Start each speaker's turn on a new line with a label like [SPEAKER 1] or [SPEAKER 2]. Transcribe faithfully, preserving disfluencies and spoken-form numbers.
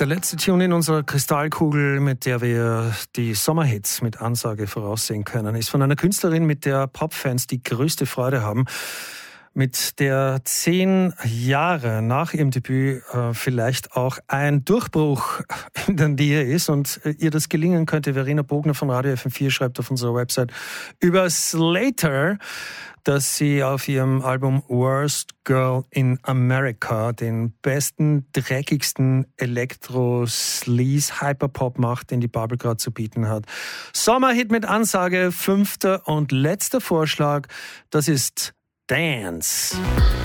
[SPEAKER 1] Der letzte Tune in unserer Kristallkugel, mit der wir die Sommerhits mit Ansage voraussehen können, ist von einer Künstlerin, mit der Popfans die größte Freude haben, mit der zehn Jahre nach ihrem Debüt äh, vielleicht auch ein Durchbruch in der Nähe ist und äh, ihr das gelingen könnte. Verena Bogner von Radio F M vier schreibt auf unserer Website über Slater, dass sie auf ihrem Album Worst Girl in America den besten, dreckigsten Elektro-Sleaze-Hyperpop macht, den die Bubble gerade zu bieten hat. Sommerhit mit Ansage, fünfter und letzter Vorschlag, das ist Dance.